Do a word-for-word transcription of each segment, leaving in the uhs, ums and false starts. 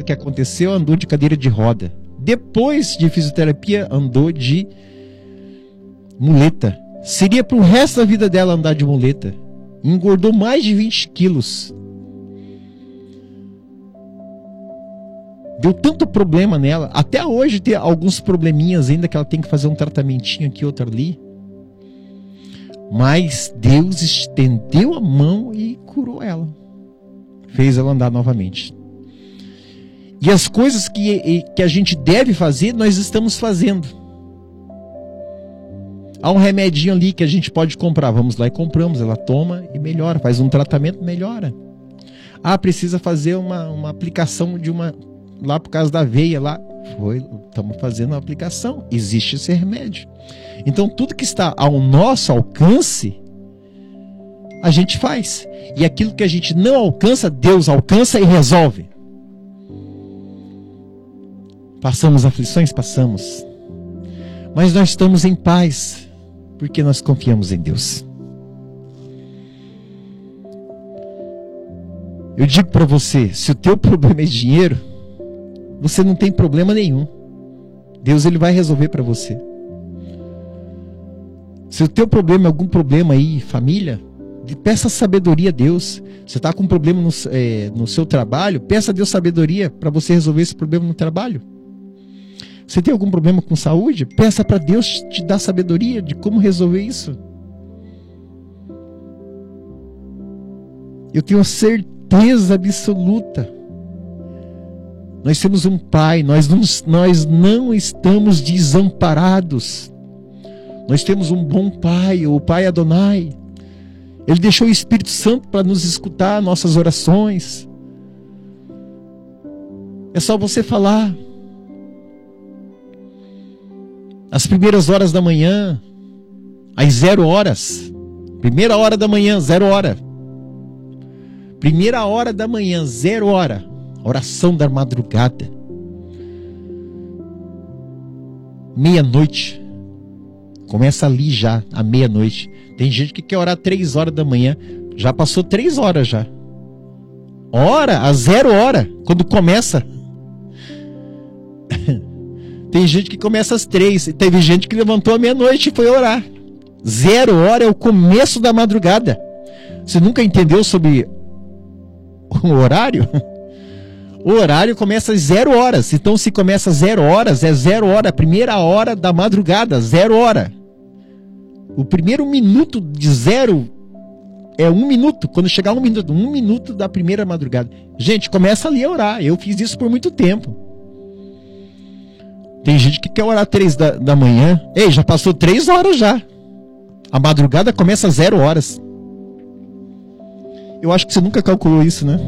que aconteceu, andou de cadeira de roda. Depois de fisioterapia, andou de muleta. Seria para o resto da vida dela andar de muleta. Engordou mais de vinte quilos. Deu tanto problema nela. Até hoje tem alguns probleminhas ainda que ela tem que fazer um tratamentinho aqui, outro ali. Mas Deus estendeu a mão e curou ela. Fez ela andar novamente. E as coisas que, que a gente deve fazer, nós estamos fazendo. Há um remedinho ali que a gente pode comprar. Vamos lá e compramos. Ela toma e melhora. Faz um tratamento, melhora. Ah, precisa fazer uma, uma aplicação de uma... Lá por causa da veia, lá. Foi, estamos fazendo a aplicação. Existe esse remédio. Então, tudo que está ao nosso alcance, a gente faz. E aquilo que a gente não alcança, Deus alcança e resolve. Passamos aflições? Passamos. Mas nós estamos em paz, porque nós confiamos em Deus. Eu digo para você, se o teu problema é dinheiro, você não tem problema nenhum. Deus ele vai resolver para você. Se o teu problema é algum problema aí, família, peça sabedoria a Deus. Você está com um problema no, é, no seu trabalho, peça a Deus sabedoria para você resolver esse problema no trabalho. Você tem algum problema com saúde? Peça para Deus te dar sabedoria de como resolver isso. Eu tenho certeza absoluta. Nós temos um Pai, nós não, nós não estamos desamparados. Nós temos um bom Pai, o Pai Adonai. Ele deixou o Espírito Santo para nos escutar nossas orações. É só você falar. As primeiras horas da manhã, às zero horas. Primeira hora da manhã, zero hora. Primeira hora da manhã, zero hora. Oração da madrugada. Meia-noite. Começa ali já, à meia-noite. Tem gente que quer orar três horas da manhã. Já passou três horas já. Hora, a zero hora, quando começa. Tem gente que começa às três. Teve gente que levantou à meia-noite e foi orar. Zero hora é o começo da madrugada. Você nunca entendeu sobre o horário? O horário começa às zero horas. Então, se começa às zero horas, é zero hora, a primeira hora da madrugada, zero hora. O primeiro minuto de zero é um minuto. Quando chegar um minuto, um minuto da primeira madrugada. Gente, começa ali a orar. Eu fiz isso por muito tempo. Tem gente que quer orar três da, da manhã. Ei, já passou três horas já. A madrugada começa às zero horas. Eu acho que você nunca calculou isso, né?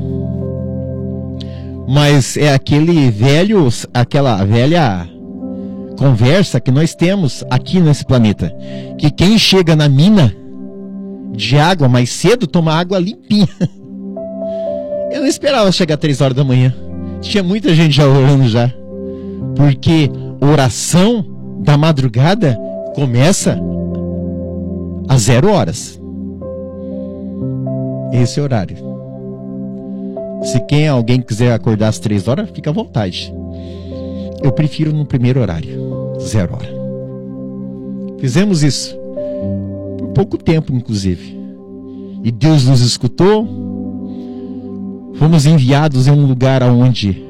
Mas é aquele velho, aquela velha conversa que nós temos aqui nesse planeta. Que quem chega na mina de água mais cedo toma água limpinha. Eu não esperava chegar às três horas da manhã. Tinha muita gente já orando já. Porque oração da madrugada começa às zero horas. Esse é o horário. Se quem alguém quiser acordar às três horas, fica à vontade. Eu prefiro no primeiro horário, zero hora. Fizemos isso por pouco tempo, inclusive. E Deus nos escutou. Fomos enviados em um lugar onde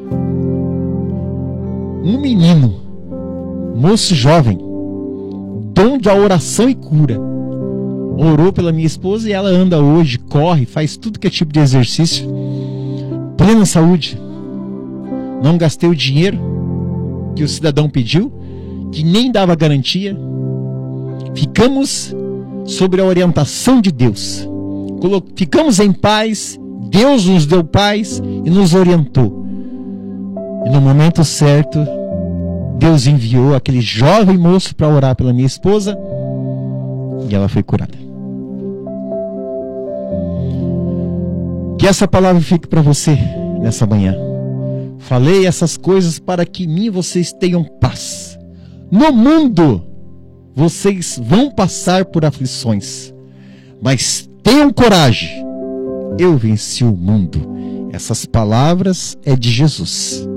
um menino, moço jovem, dom da oração e cura, orou pela minha esposa e ela anda hoje, corre, faz tudo que é tipo de exercício, plena saúde. Não gastei o dinheiro que o cidadão pediu, que nem dava garantia. Ficamos sobre a orientação de Deus. Ficamos em paz, Deus nos deu paz e nos orientou. E no momento certo, Deus enviou aquele jovem moço para orar pela minha esposa e ela foi curada. Que essa palavra fique para você nessa manhã. Falei essas coisas para que em mim vocês tenham paz. No mundo, vocês vão passar por aflições, mas tenham coragem. Eu venci o mundo. Essas palavras é de Jesus.